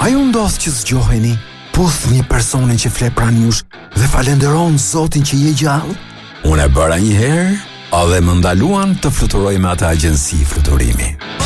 A ju ndodh që zgjoheni, puthni personin që flet pranë jush dhe falenderoni Zotin që je gjallë? Unë e bëra një herë, edhe më ndaluan të fluturoj me atë agjenci fluturimi.